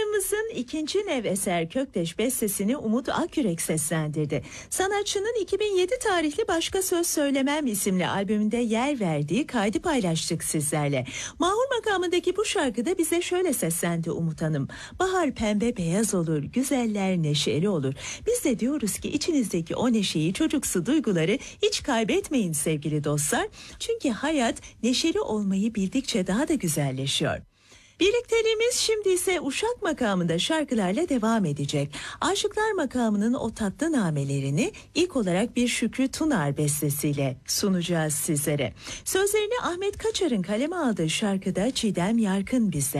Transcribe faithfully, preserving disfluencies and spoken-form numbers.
Umutlarımızın ikinci nev eser Kökteş bestesini Umut Akyürek seslendirdi. Sanatçının iki bin yedi tarihli Başka Söz Söylemem isimli albümünde yer verdiği kaydı paylaştık sizlerle. Mahur makamındaki bu şarkıda bize şöyle seslendi Umut Hanım. Bahar pembe beyaz olur, güzeller neşeli olur. Biz de diyoruz ki içinizdeki o neşeyi, çocuksu duyguları hiç kaybetmeyin sevgili dostlar. Çünkü hayat neşeli olmayı bildikçe daha da güzelleşiyor. Birlikteliğimiz şimdi ise Uşak makamında şarkılarla devam edecek. Aşıklar makamının o tatlı namelerini ilk olarak bir Şükrü Tunar bestesiyle sunacağız sizlere. Sözlerini Ahmet Kaçar'ın kaleme aldığı şarkıda Çiğdem Yarkın bizler.